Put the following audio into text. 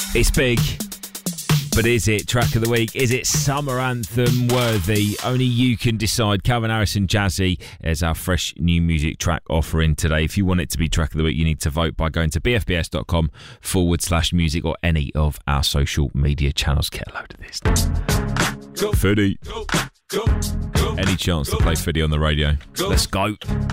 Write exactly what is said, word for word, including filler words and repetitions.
It's big, but is it track of the week? Is it summer anthem worthy? Only you can decide. Calvin Harris and Jazzy is our fresh new music track offering today. If you want it to be track of the week, you need to vote by going to bfbs.com forward slash music or any of our social media channels. Get a load of this. Go, Fiddy. Go, go, go. Any chance to play Fiddy on the radio? Let's go.